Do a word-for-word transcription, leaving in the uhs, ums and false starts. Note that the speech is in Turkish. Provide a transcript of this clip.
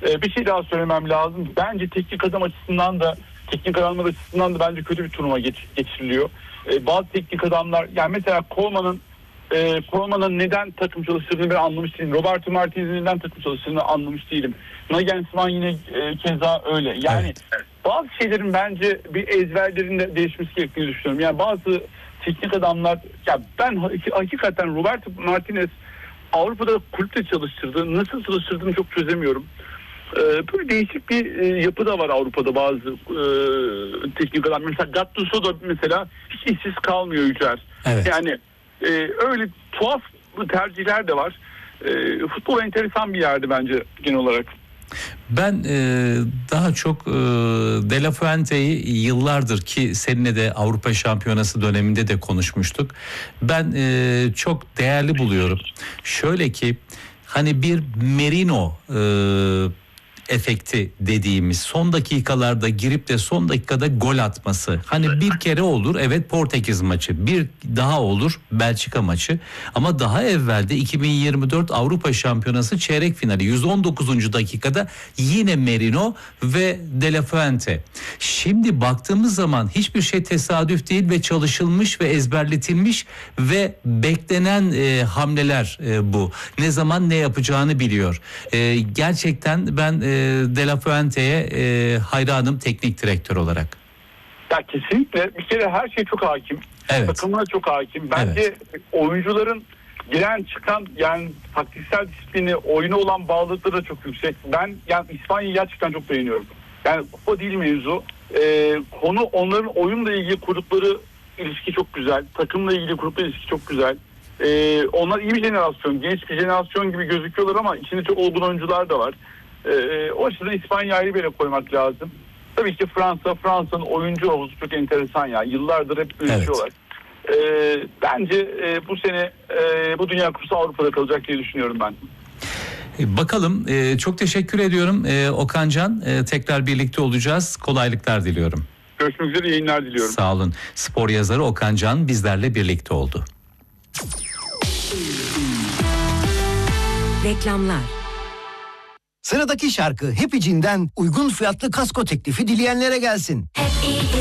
Ee, bir şey daha söylemem lazım. Bence teknik adam açısından da teknik adamlar açısından da bence kötü bir turnuva geç, geçiriliyor. Ee, bazı teknik adamlar, yani mesela Coleman'ın e, Coleman'ın neden takım çalıştırdığını ben anlamış değilim. Roberto Martinez'in neden takım çalıştırdığını anlamış değilim. Nagelsmann yine e, keza öyle. Yani evet. Bazı şeylerin bence bir ezberlerinde değişmesi gerektiğini düşünüyorum. Yani bazı teknik adamlar, ya ben hakikaten Roberto Martinez Avrupa'da kulüpte çalıştırdı. Nasıl çalıştırdığını çok çözemiyorum. Ee, böyle değişik bir e, yapı da var Avrupa'da bazı e, teknik adamlar. Mesela Gattuso da mesela hiç işsiz kalmıyor Yücel. Evet. Yani e, öyle tuhaf tercihler de var. E, futbol enteresan bir yerdi bence genel olarak. Ben e, daha çok e, De La Fuente'yi yıllardır, ki seninle de Avrupa Şampiyonası döneminde de konuşmuştuk. Ben e, çok değerli buluyorum. Şöyle ki hani bir Merino e, efekti dediğimiz, son dakikalarda girip de son dakikada gol atması. Hani bir kere olur, evet, Portekiz maçı, bir daha olur Belçika maçı, ama daha evvelde iki bin yirmi dört Avrupa Şampiyonası çeyrek finali yüz on dokuzuncu dakikada yine Merino ve De La Fuente. Şimdi baktığımız zaman hiçbir şey tesadüf değil ve çalışılmış ve ezberletilmiş ve beklenen e, hamleler e, bu. Ne zaman ne yapacağını biliyor. E, gerçekten ben e, De La Fuente'ye e, hayranım teknik direktör olarak. Ya kesinlikle, bir kere her şey çok hakim. Evet. Takımına çok hakim. Bence evet. Oyuncuların giren çıkan, yani taktiksel disiplini, oyuna olan bağlılıkları da çok yüksek. Ben yani İspanya'yı gerçekten çok beğeniyorum. Yani kupa değil mevzu. Ee, konu onların oyunla ilgili kurdukları ilişki çok güzel. Takımla ilgili kurdukları ilişki çok güzel. Ee, onlar iyi bir jenerasyon, genç bir jenerasyon gibi gözüküyorlar ama içinde çok olgun oyuncular da var. Ee, o açıdan İspanya'yı böyle koymak lazım. Tabii ki Fransa, Fransa'nın oyuncu havuzu çok enteresan ya. Yıllardır hep üretiyorlar. Evet. Ee, bence e, bu sene e, bu Dünya Kupası Avrupa'da kalacak diye düşünüyorum ben. Bakalım. E, çok teşekkür ediyorum e, Okancan. E, tekrar birlikte olacağız. Kolaylıklar diliyorum. Görüşmek üzere, yayınlar diliyorum. Sağ olun. Spor yazarı Okancan bizlerle birlikte oldu. Reklamlar. Sıradaki şarkı Happy Jean'den uygun fiyatlı kasko teklifi dileyenlere gelsin. Happy.